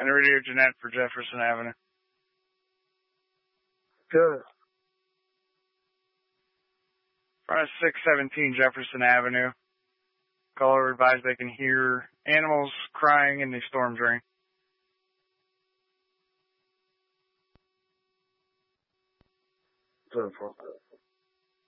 And Radio Jeanette for Jefferson Avenue. Good. Front of 617 Jefferson Avenue. Caller advised they can hear animals crying in the storm drain.